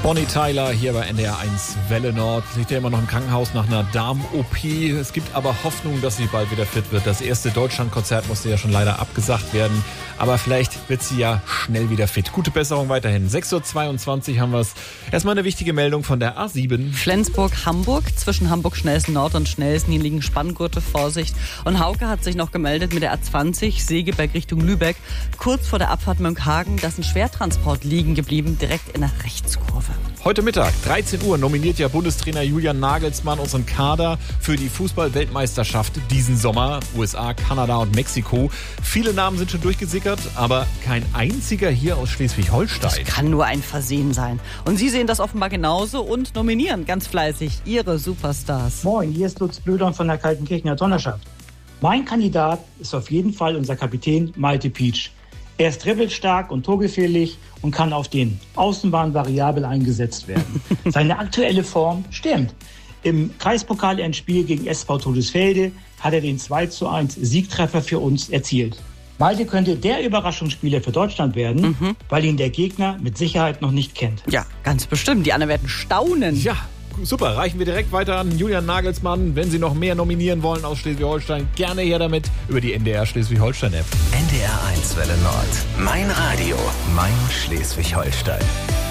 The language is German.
Bonnie Tyler hier bei NDR 1 Welle Nord. Liegt ja immer noch im Krankenhaus nach einer Darm-OP. Es gibt aber Hoffnung, dass sie bald wieder fit wird. Das erste Deutschlandkonzert musste ja schon leider abgesagt werden. Aber vielleicht wird sie ja schnell wieder fit. Gute Besserung weiterhin. 6.22 Uhr haben wir es. Erstmal eine wichtige Meldung von der A7. Flensburg-Hamburg. Zwischen Hamburg-Schnellsen Nord und Schnellsen. Hier liegen Spanngurte, Vorsicht. Und Hauke hat sich noch gemeldet mit der A20 Segeberg Richtung Lübeck. Kurz vor der Abfahrt Mönckehagen. Da ist ein Schwertransport liegen geblieben, direkt in der Rechtskurve. Heute Mittag, 13 Uhr, nominiert ja Bundestrainer Julian Nagelsmann unseren Kader für die Fußball-Weltmeisterschaft diesen Sommer. USA, Kanada und Mexiko. Viele Namen sind schon durchgesickert, aber kein einziger hier aus Schleswig-Holstein. Das kann nur ein Versehen sein. Und Sie sehen das offenbar genauso und nominieren ganz fleißig Ihre Superstars. Moin, hier ist Lutz Blödern von der Kaltenkirchener Donnerschaft. Mein Kandidat ist auf jeden Fall unser Kapitän Malte Pietsch. Er ist dribbelstark und torgefährlich und kann auf den Außenbahnen variabel eingesetzt werden. Seine aktuelle Form stimmt. Im Kreispokal-Endspiel gegen SV Todesfelde hat er den 2:1 Siegtreffer für uns erzielt. Malte könnte der Überraschungsspieler für Deutschland werden, weil ihn der Gegner mit Sicherheit noch nicht kennt. Ja, ganz bestimmt. Die anderen werden staunen. Ja, super. Reichen wir direkt weiter an Julian Nagelsmann. Wenn Sie noch mehr nominieren wollen aus Schleswig-Holstein, gerne her damit über die NDR Schleswig-Holstein-App. NDR 1 Welle Nord. Mein Radio. Mein Schleswig-Holstein.